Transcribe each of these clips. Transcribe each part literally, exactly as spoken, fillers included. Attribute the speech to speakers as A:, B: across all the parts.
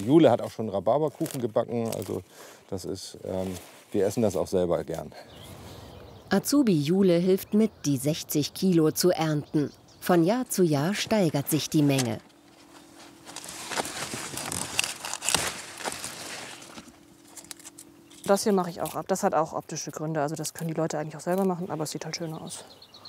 A: Jule hat auch schon Rhabarberkuchen gebacken. Also das ist, ähm, wir essen das auch selber gern.
B: Azubi Jule hilft mit, die sechzig Kilo zu ernten. Von Jahr zu Jahr steigert sich die Menge.
C: Das hier mache ich auch ab. Das hat auch optische Gründe. Also das können die Leute eigentlich auch selber machen, aber es sieht halt schöner aus.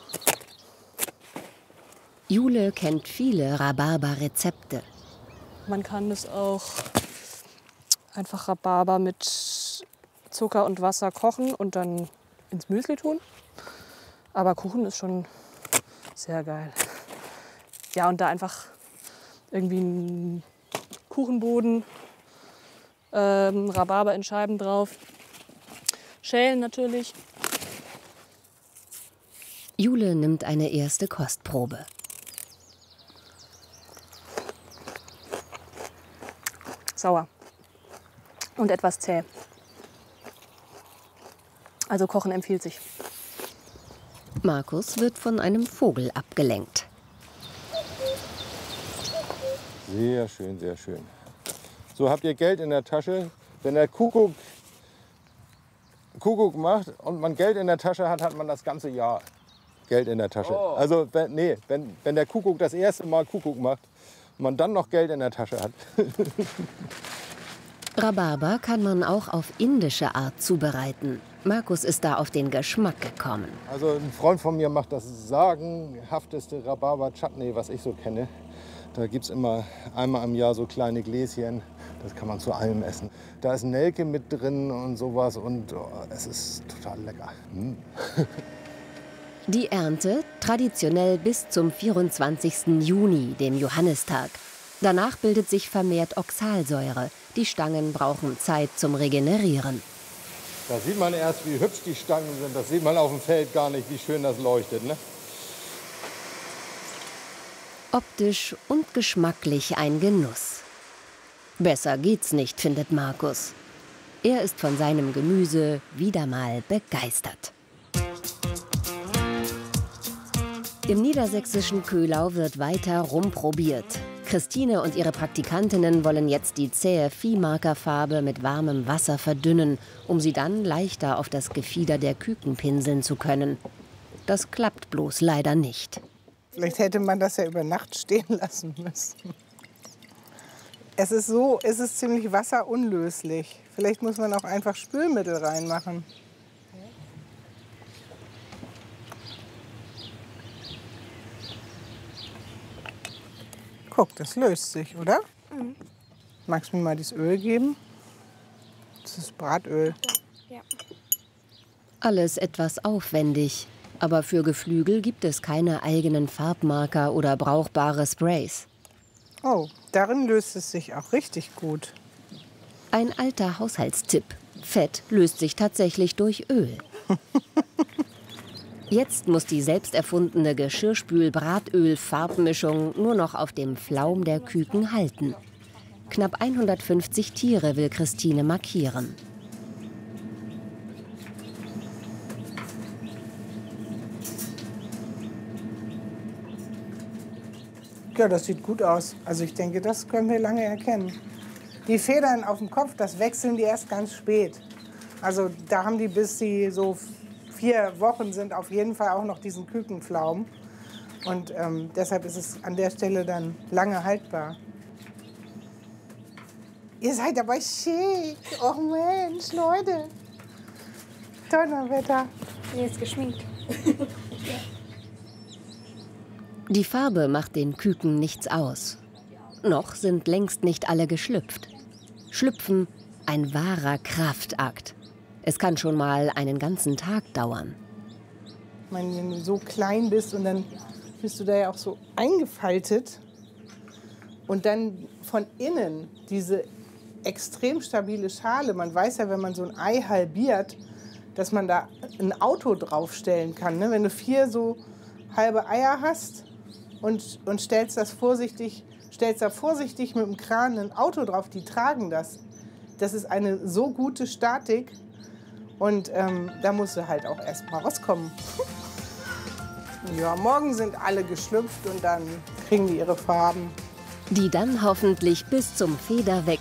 B: Jule kennt viele Rhabarber-Rezepte.
C: Man kann es auch einfach Rhabarber mit Zucker und Wasser kochen und dann ins Müsli tun. Aber Kuchen ist schon sehr geil. Ja, und da einfach irgendwie einen Kuchenboden, ähm, Rhabarber in Scheiben drauf, schälen natürlich.
B: Jule nimmt eine erste Kostprobe.
C: Sauer und etwas zäh. Also kochen empfiehlt sich.
B: Markus wird von einem Vogel abgelenkt.
A: Sehr schön, sehr schön. So, habt ihr Geld in der Tasche? Wenn der Kuckuck, Kuckuck macht und man Geld in der Tasche hat, hat man das ganze Jahr Geld in der Tasche. Oh. Also wenn, nee, wenn, wenn der Kuckuck das erste Mal Kuckuck macht und man dann noch Geld in der Tasche hat.
B: Rhabarber kann man auch auf indische Art zubereiten. Markus ist da auf den Geschmack gekommen.
A: Also ein Freund von mir macht das sagenhafteste Rhabarber-Chutney, was ich so kenne. Da gibt es immer einmal im Jahr so kleine Gläschen. Das kann man zu allem essen. Da ist Nelke mit drin und sowas und oh, es ist total lecker. Mm.
B: Die Ernte traditionell bis zum vierundzwanzigsten Juni, dem Johannistag. Danach bildet sich vermehrt Oxalsäure. Die Stangen brauchen Zeit zum Regenerieren.
A: Da sieht man erst, wie hübsch die Stangen sind. Das sieht man auf dem Feld gar nicht, wie schön das leuchtet, ne?
B: Optisch und geschmacklich ein Genuss. Besser geht's nicht, findet Markus. Er ist von seinem Gemüse wieder mal begeistert. Im niedersächsischen Köhlau wird weiter rumprobiert. Christine und ihre Praktikantinnen wollen jetzt die zähe Viehmarkerfarbe mit warmem Wasser verdünnen, um sie dann leichter auf das Gefieder der Küken pinseln zu können. Das klappt bloß leider nicht.
D: Vielleicht hätte man das ja über Nacht stehen lassen müssen. Es ist so, es ist ziemlich wasserunlöslich. Vielleicht muss man auch einfach Spülmittel reinmachen. Guck, das löst sich, oder? Mhm. Magst du mir mal das Öl geben? Das ist Bratöl.
E: Ja.
B: Alles etwas aufwendig. Aber für Geflügel gibt es keine eigenen Farbmarker oder brauchbare Sprays.
D: Oh, darin löst es sich auch richtig gut.
B: Ein alter Haushaltstipp. Fett löst sich tatsächlich durch Öl. Jetzt muss die selbst erfundene Geschirrspül-Bratöl-Farbmischung nur noch auf dem Flaum der Küken halten. Knapp hundertfünfzig Tiere will Christine markieren.
D: Ja, das sieht gut aus. Also ich denke, das können wir lange erkennen. Die Federn auf dem Kopf, das wechseln die erst ganz spät. Also da haben die, bis sie so vier Wochen sind, auf jeden Fall auch noch diesen Kükenflaum. Und ähm, deshalb ist es an der Stelle dann lange haltbar. Ihr seid aber schick. Oh Mensch, Leute. Donnerwetter.
E: Nee, ist geschminkt.
B: Die Farbe macht den Küken nichts aus. Noch sind längst nicht alle geschlüpft. Schlüpfen, ein wahrer Kraftakt. Es kann schon mal einen ganzen Tag dauern.
D: Ich meine, wenn du so klein bist und dann bist du da ja auch so eingefaltet und dann von innen diese extrem stabile Schale. Man weiß ja, wenn man so ein Ei halbiert, dass man da ein Auto draufstellen kann. Ne? Wenn du vier so halbe Eier hast und, und stellst das vorsichtig, stellst da vorsichtig mit dem Kran ein Auto drauf, die tragen das. Das ist eine so gute Statik. Und ähm, da musst du halt auch erst mal rauskommen. Ja, morgen sind alle geschlüpft und dann kriegen die ihre Farben.
B: Die dann hoffentlich bis zum Federwechsel